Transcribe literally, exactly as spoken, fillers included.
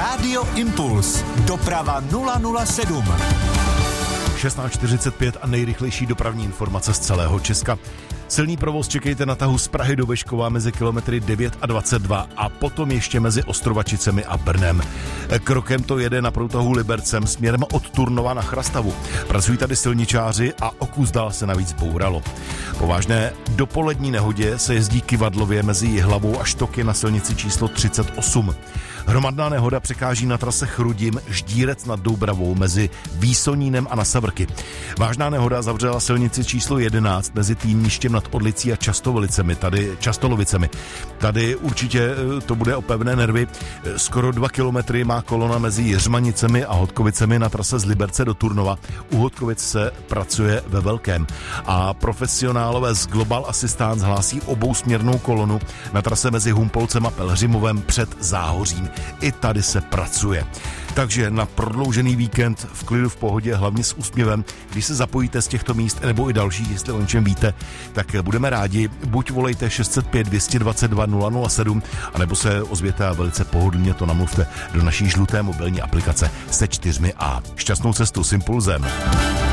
Rádio Impuls. Doprava nula nula sedm. šestnáct čtyřicet pět a nejrychlejší dopravní informace z celého Česka. Silný provoz čekejte na tahu z Prahy do Beškova mezi kilometry devět a dvacet dva a potom ještě mezi Ostrovačicemi a Brnem. Krokem to jede na průtahu Libercem směrem od Turnova na Chrastavu. Pracují tady silničáři a o kus dál se navíc bouralo. Po vážné dopolední nehodě se jezdí kyvadlově mezi Jihlavou a Štoky na silnici číslo třicet osm. Hromadná nehoda překáží na trase Chrudim Ždírec nad Doubravou mezi Výsonínem a na Savrky. Vážná nehoda zavřela silnici číslo jedenáct mezi Týništěm nad Orlicí a Častolovicemi. Tady, Častolovicemi. Tady určitě to bude o pevné nervy. Skoro dva kilometry má kolona mezi Jiřmanicemi a Hodkovicemi na trase z Liberce do Turnova. U Hodkovic se pracuje ve velkém. A profesionálové z Global Assistance hlásí obousměrnou kolonu na trase mezi Humpolcem a Pelhřimovem před Záhořím. I tady se pracuje. Takže na prodloužený víkend v klidu, v pohodě, hlavně s úsměvem, když se zapojíte z těchto míst nebo i dalších, jestli o něčem víte, tak budeme rádi. Buď volejte šest set pět, dvě dvacet dva, nula nula sedm, anebo se ozvěte a velice pohodlně to namluvte do naší žluté mobilní aplikace se čtyřmi A. Šťastnou cestu s Impulzem.